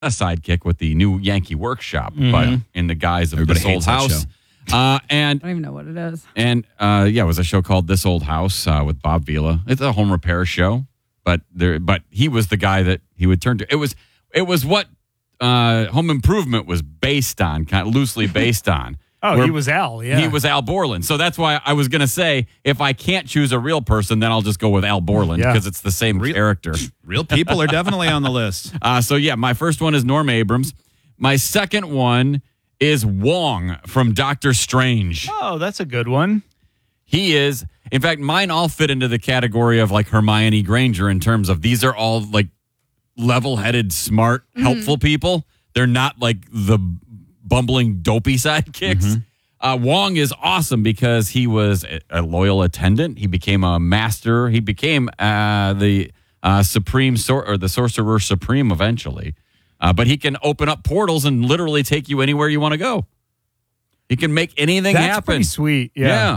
a sidekick with the new Yankee Workshop, but in the guise of Everybody This Old hates that House. I don't even know what it is. And it was a show called This Old House with Bob Vila. It's a home repair show, but he was the guy that he would turn to. It was what Home Improvement was based on, kind of loosely based on. He was Al. Yeah, He was Al Borland. So that's why I was going to say, if I can't choose a real person, then I'll just go with Al Borland because it's the same character. Real people are definitely on the list. My first one is Norm Abrams. My second one is Wong from Doctor Strange. Oh, that's a good one. He is. In fact, mine all fit into the category of like Hermione Granger in terms of these are all like level-headed, smart, helpful people. They're not like the bumbling, dopey sidekicks. Wong is awesome because he was a loyal attendant. He became a master. He became the Supreme or the Sorcerer Supreme eventually. But he can open up portals and literally take you anywhere you want to go. He can make anything That's happen. pretty sweet. Yeah.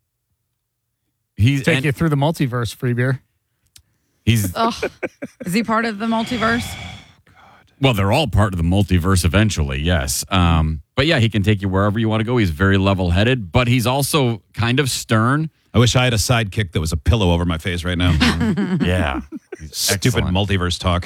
He's Take you through the multiverse, free beer. He's Is he part of the multiverse? well, they're all part of the multiverse eventually, yes. But yeah, he can take you wherever you want to go. He's very level-headed, but he's also kind of stern. I wish I had a sidekick that was a pillow over my face right now. Yeah. Stupid multiverse talk.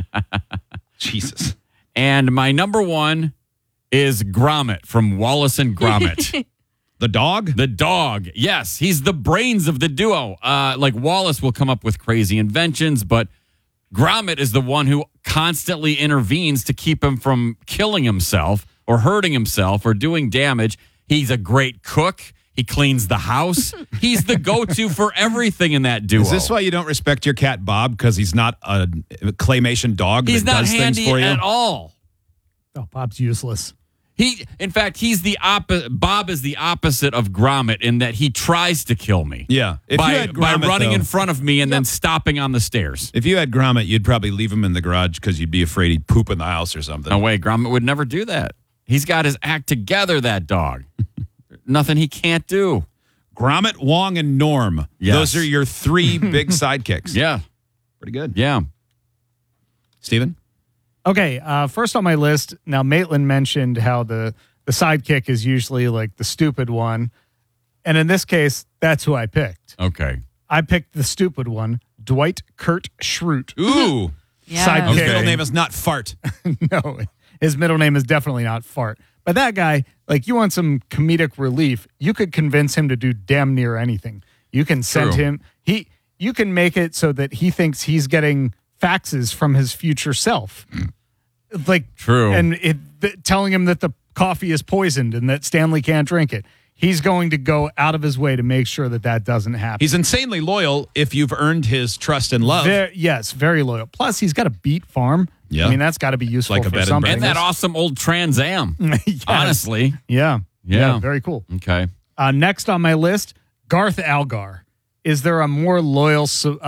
Jesus. And my number one is Gromit from Wallace and Gromit. The dog? The dog. Yes, he's the brains of the duo. Like Wallace will come up with crazy inventions, but Gromit is the one who constantly intervenes to keep him from killing himself or hurting himself or doing damage. He's a great cook. He cleans the house. He's the go-to for everything in that duo. Is this why you don't respect your cat Bob? Because he's not a claymation dog He's that not does things handy for you? at all. Oh, Bob's useless. In fact, he's the opposite. Bob is the opposite of Gromit in that he tries to kill me. Yeah. If you by had Gromit, running though, in front of me and then stopping on the stairs. If you had Gromit, you'd probably leave him in the garage because you'd be afraid he'd poop in the house or something. No way, Gromit would never do that. He's got his act together, that dog. Nothing he can't do. Gromit, Wong, and Norm. Yes. Those are your three big sidekicks. Yeah. Pretty good. Yeah. Steven? Okay, first on my list, now Maitland mentioned how the sidekick is usually like the stupid one. And in this case, that's who I picked. Okay. I picked the stupid one, Dwight Kurt Schrute. Ooh. Yeah. Sidekick. His middle name is not Fart. No, his middle name is definitely not Fart. But that guy, like, you want some comedic relief, you could convince him to do damn near anything. You can send True. him, you can make it so that he thinks he's getting faxes from his future self. Like, True. And telling him that the coffee is poisoned and that Stanley can't drink it. He's going to go out of his way to make sure that that doesn't happen. He's insanely loyal if you've earned his trust and love. Yes, very loyal. Plus, he's got a beet farm. Yeah. I mean, that's got to be useful Like a for bed and something. And that awesome old Trans Am. Yes. Honestly. Yeah. Yeah. Very cool. Okay. Next on my list, Garth Algar. Is there a more loyal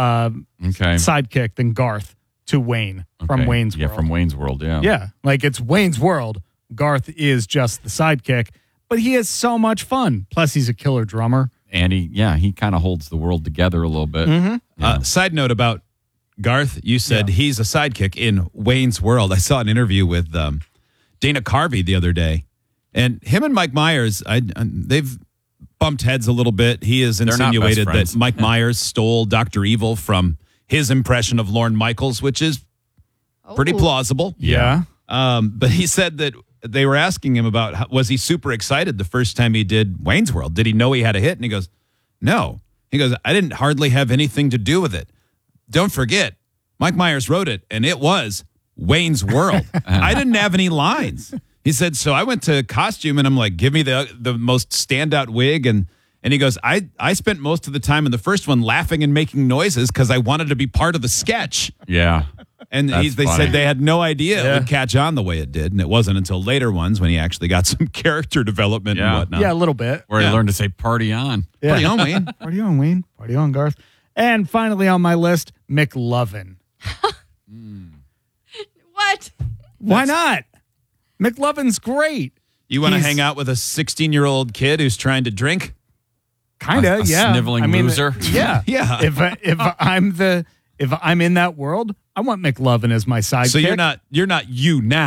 sidekick than Garth to Wayne from Okay. Wayne's World? Yeah, from Wayne's World, yeah. Yeah, like it's Wayne's World. Garth is just the sidekick, but he is so much fun. Plus, he's a killer drummer. And he kind of holds the world together a little bit. Mm-hmm. Side note about Garth, you said he's a sidekick in Wayne's World. I saw an interview with Dana Carvey the other day, and him and Mike Myers, they've bumped heads a little bit. He has not best insinuated friends. that Mike Myers stole Dr. Evil from his impression of Lorne Michaels, which is pretty plausible. Yeah. But he said that they were asking him about, was he super excited the first time he did Wayne's World? Did he know he had a hit? And he goes, no. He goes, I didn't hardly have anything to do with it. Don't forget, Mike Myers wrote it, and it was Wayne's World. I didn't have any lines. He said, so I went to costume, and I'm like, give me the most standout wig. And he goes, I spent most of the time in the first one laughing and making noises because I wanted to be part of the sketch. Yeah. And That's they funny. said they had no idea it would catch on the way it did. And it wasn't until later ones when he actually got some character development and whatnot. Yeah, a little bit. Where he learned to say party on. Yeah. Party on, Wayne. Party on, Wayne. Party on, Garth. And finally on my list, McLovin. What? Why not? McLovin's great. You want to He's- hang out with a 16-year-old kid who's trying to drink? Kind A of, yeah. sniveling loser? Yeah. Yeah. If I'm if I'm in that world, I want McLovin as my sidekick. So you're not you now.